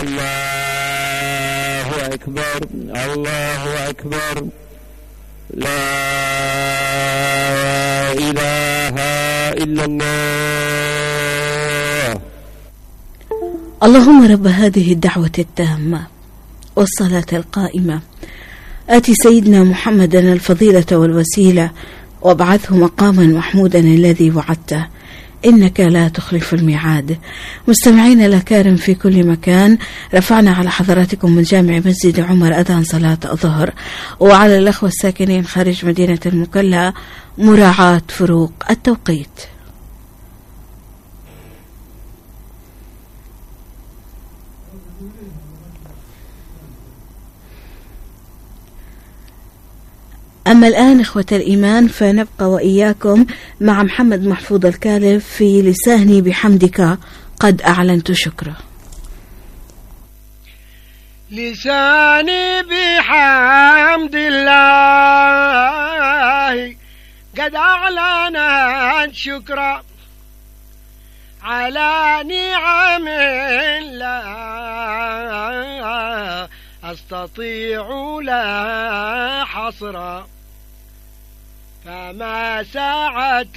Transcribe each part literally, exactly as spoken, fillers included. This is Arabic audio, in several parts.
الله أكبر الله أكبر لا إله إلا الله. اللهم رب هذه الدعوة التامة والصلاة القائمة آتِ سيدنا محمدا الفضيلة والوسيلة وابعثه مقاما محمودا الذي وعدته إنك لا تخلف الميعاد. مستمعين الأكارم في كل مكان، رفعنا على حضراتكم من جامع مسجد عمر أذان صلاة الظهر، وعلى الأخوة الساكنين خارج مدينة المكلا مراعاة فروق التوقيت. أما الآن إخوة الإيمان فنبقى وإياكم مع محمد محفوظ الكالف في لساني بحمدك قد أعلنت شكرا. لساني بحمد الله قد أعلنت شكرا على نعم لا أستطيع لا حصرا، فما ساعة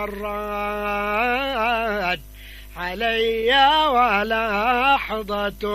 مرت علي ولا لحظة